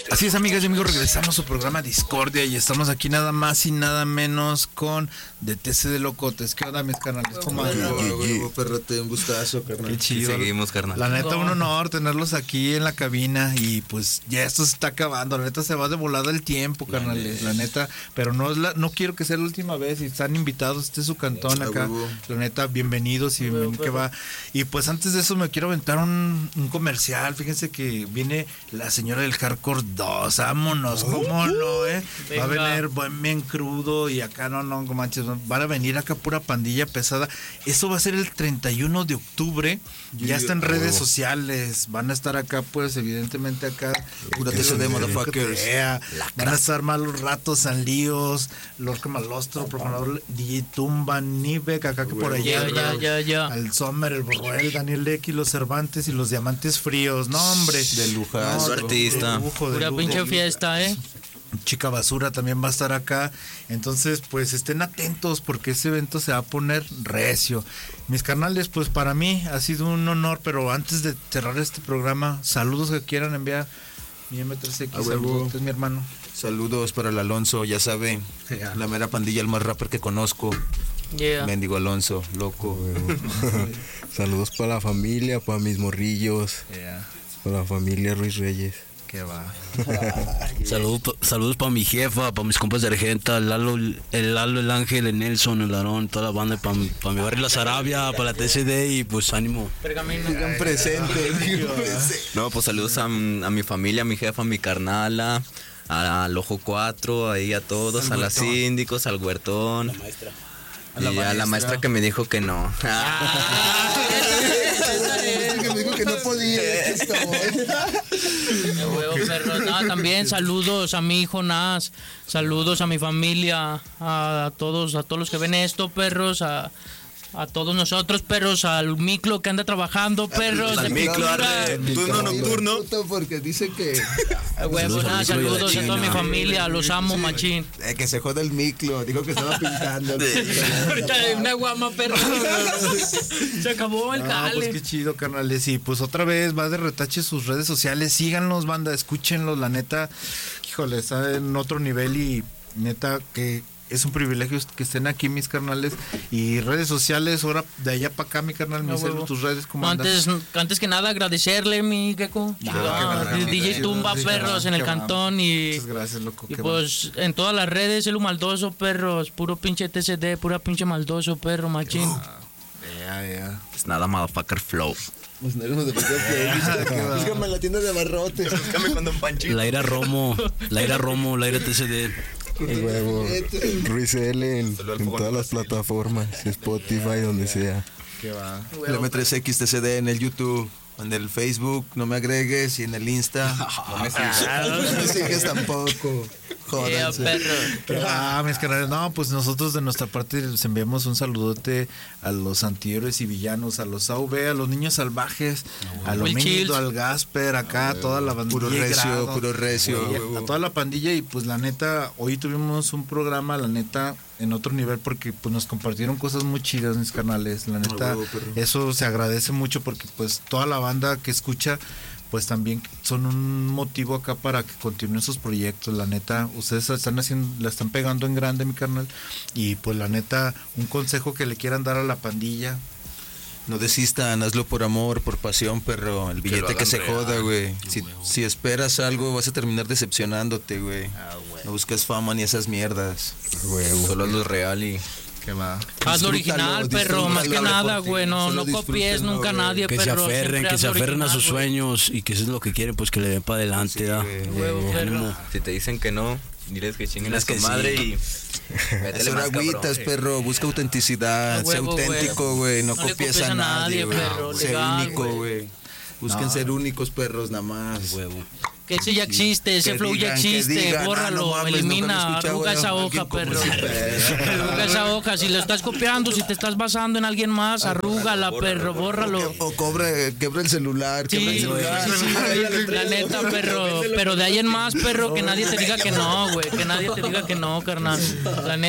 Así es, amigas y amigos, regresamos a su programa Discordia y estamos aquí nada más y nada menos con DTC de Locotes. ¿Qué onda, mis carnales? ¿Cómo andan? Perrote, un gustazo, carnal. Qué chido. Seguimos, carnal. La neta, un honor tenerlos aquí en la cabina y pues ya esto se está acabando. La neta se va de volada el tiempo, carnales. La neta, pero no quiero que sea la última vez y están invitados. Este es su cantón acá. La neta, bienvenidos y bienvenido que va. Y pues antes de eso me quiero aventar un comercial. Fíjense que viene la señora del Hardcore 2. Vámonos, ¿cómo no, Va a venir bien crudo y acá no manches. Van a venir acá pura pandilla pesada. Eso va a ser el 31 de octubre. Ya está en redes sociales. Van a estar acá, pues, evidentemente acá. Pura TCD, motherfuckers. Van a estar Malos Ratos, Sanlíos, Lorca Malostro, Profanador, DJ Tumba, Nivek, acá que por allá. Ya. Al Sommer, el Borroel, Daniel Lecky, los Cervantes y los Diamantes Fríos. No, hombre. De lujazo. Artista. Pura pinche fiesta, Chica Basura también va a estar acá. Entonces, pues estén atentos porque ese evento se va a poner recio. Mis carnales, pues para mí ha sido un honor, pero antes de cerrar este programa, saludos que quieran enviar. Mi M3X, saludos, mi hermano. Saludos para el Alonso, ya sabe, la mera pandilla, el más rapper que conozco. Mendigo Alonso, loco. Saludos para la familia, para mis morrillos, para la familia Ruiz Reyes. Que va. Saludos para mi jefa, para mis compas de Argenta, el Lalo, el Ángel, el Nelson, el Aarón, toda la banda, para mi barrio La Sarabia, para la TCD y pues ánimo. Digan presente. No, pues saludos a mi familia, a mi jefa, a mi carnala, al Ojo 4, ahí a todos, a las síndicos, al huertón. Y a la maestra que me dijo que no. Que me dijo que no podía. También saludos a mi hijo Nas, saludos a mi familia, a todos los que ven esto, perros, a todos nosotros, perros, al Miclo que anda trabajando, perros. Al Miclo, turno nocturno. Porque dice que... Saludos a toda mi familia, los amo, machín. Que se joda el Miclo, dijo que estaba pintando. Una guama, perro. Se acabó el jale. Pues qué chido, carnales. Y pues otra vez va de retache sus redes sociales. Síganlos, banda, escúchenlos. La neta, híjole, está en otro nivel y neta que... Es un privilegio que estén aquí, mis carnales. Y redes sociales, ahora de allá para acá, mi carnal, tus redes, ¿cómo andas? Antes que nada, agradecerle, mi Gecko. DJ Tumba, perros, en el cantón. Muchas gracias, loco. Y pues en todas las redes, el maldoso, perros. Puro pinche TCD, pura pinche maldoso, perro, machín. Pues nada, motherfucker flow. Búscame en la tienda de abarrotes. Búscame cuando un panchito. Laira Romo, Laira TCD. El huevo. Ruiz L en todas las plataformas, Spotify, donde sea. ¿Qué va? El M3X TCD en el YouTube, en el Facebook, no me agregues, y en el Insta. No me sigues tampoco. Jódanse. Mis canales. No, pues nosotros de nuestra parte les enviamos un saludote a los antihéroes y villanos, a los AV, a los niños salvajes, a los Minido, al Gasper, acá, toda la bandilla. Puro recio. A toda la pandilla. Y pues la neta, hoy tuvimos un programa, la neta, en otro nivel, porque pues nos compartieron cosas muy chidas, mis canales. La neta, eso se agradece mucho porque pues toda la banda que escucha pues también son un motivo acá para que continúen sus proyectos. La neta, ustedes la están pegando en grande, mi carnal, y pues la neta, un consejo que le quieran dar a la pandilla: no desistan, hazlo por amor, por pasión, perro. El billete que se joda, güey. Si esperas algo, vas a terminar decepcionándote, güey. No busques fama ni esas mierdas. Solo es lo real y... Haz lo original, perro, más que nada, güey. No copies nunca a nadie, que perro. Que se aferren a sus sueños y que eso es lo que quieren, pues que le den para adelante. Si te dicen que no, diles que chinguen a su madre y... Son agüitas, perro. Busca autenticidad. Sé auténtico, güey. No copies a nadie, güey. Sé único, güey. Busquen ser únicos, perros, nada más. Que ese ya existe, ese flow ya existe, bórralo, elimina, arruga esa hoja, perro. Arruga esa hoja, si lo estás copiando, si te estás basando en alguien más, arrúgala, perro, bórralo. O quebra el celular, la neta, perro, pero de ahí en más, perro, que nadie te diga que no, güey, que nadie te diga que no, carnal. La neta.